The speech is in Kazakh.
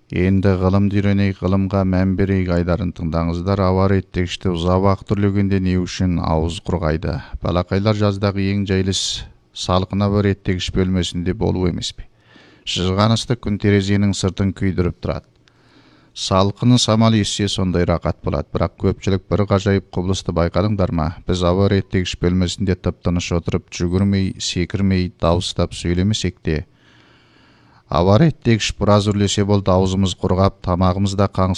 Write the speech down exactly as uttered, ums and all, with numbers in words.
Енді ғылымды үйренейік, ғылымға мән берейік айдарын тыңдаңыздар. Ауа реттегішті ұзақ уақыт үрлегенде не үшін ауыз құрғайды? Балақайлар жаздағы ең жайлы іс салқын ауа реттегіш бөлмесінде болу емес пе? Шыжыған ыстық күн терезенің сыртын күйдіріп тұрады. Салқыны самал ессе сондай рақат болады. Бірақ көпшілік бір ғажайып құбылысты байқадыңдар ма? Біз ауа реттегіш бөлмесінде тып-тыныш отырып, жүгірмей, секірмей, дауыстап сөйлемесек те, ауа реттегіш біраз үрлесе болды, аузымыз құрғап, тамағымыз да